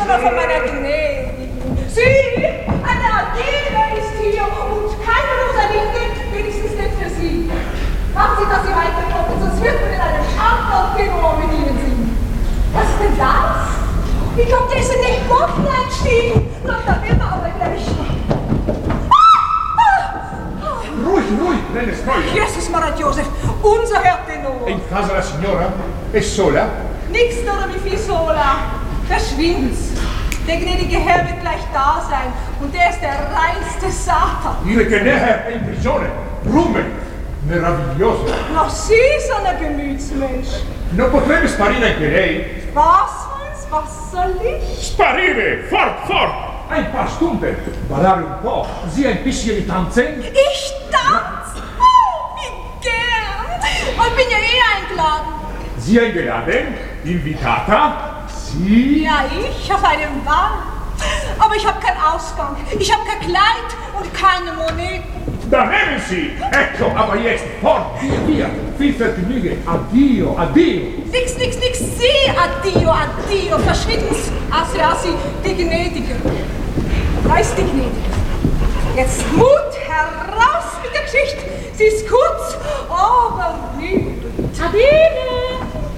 sondern von meiner Gnädigen. Sie, eine Adele ist hier und keine Rosalinde, wenigstens nicht für Sie. Machen Sie, dass Sie weiterkommen, sonst wird man in einem anderen Tenor mit Ihnen singen. Was ist denn das? Ich glaube, der ist in den Boden einstiegen. Doch, da will man aber gleich. Ruhig, nenne Spoglio. Jesus Maria Joseph, unser Herr Tenor. In casa la signora? È sola? Nix oder wie viel sola. Verschwind's. Der gnädige Herr wird gleich da sein und der ist der reinste Satan. Dire che Neher è in prigione. Rume. Meraviglioso. Noch Sie, so ein Gemütsmensch. Non potrebbe sparire anche lei? Was soll ich? Sparire! Fort! Ein paar Stunden. Ballare un po'. Sia ein bisschen di tanzen. Ich tanz? Oh, wie gern. Und bin ja eingeladen. Sie eingeladen? Invitata? Sie? Ja, ich auf einem Ball. Aber ich habe keinen Ausgang. Ich habe kein Kleid und keine Moneten. Da nehmen Sie! Ecco, aber jetzt, fort, via, viel Vergnügen, addio. Nix, Sie, addio, verschwinden's. Assi, die Gnädige. Da ist die Gnädige. Jetzt Mut, heraus mit der Geschichte. Sie ist kurz, aber lieb. Adele!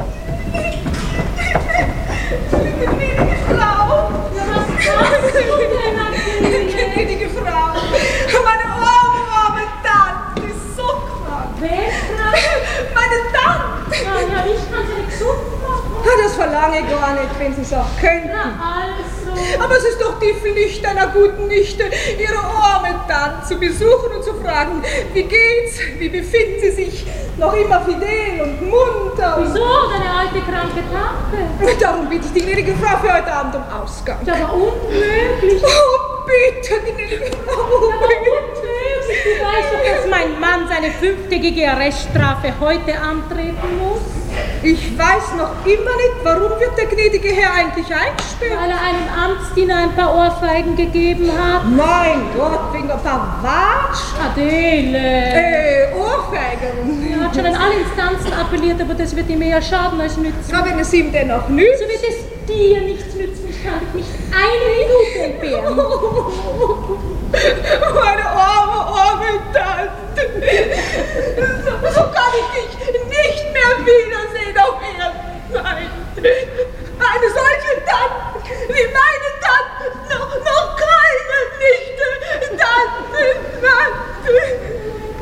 Die gnädige Frau. Ja, was machst du denn, Adele? Gnädige Frau. Meine arme Tante ist so krank. Wer ist krank? Meine Tante. Ja, ich kann sie nicht gesund machen. Das verlange ich gar nicht, wenn Sie es auch könnten. Na also. Aber es ist doch die Pflicht einer guten Nichte, ihre arme Tante zu besuchen und zu fragen, wie geht's, wie befinden Sie sich, noch immer fidel und munter. Wieso, deine alte kranke Tante? Darum bitte ich die gnädige Frau für heute Abend um Ausgang. Das war unmöglich. Oh, bitte, gnädige Frau. Unmöglich. Du weißt doch, dass mein Mann seine 5-tägige Arreststrafe heute antreten muss. Ich weiß noch immer nicht, warum wird der gnädige Herr eigentlich eingesperrt? Weil er einem Amtsdiener ein paar Ohrfeigen gegeben hat. Mein Gott, wegen ein paar Watsch. Adele. Ohrfeigen. Er hat schon an alle Instanzen appelliert, aber das wird ihm eher schaden als nützen. Aber wenn es ihm dennoch nützt. So wird es dir nichts nützen. Ich kann dich nicht eine Minute entbehren. Meine arme Tante.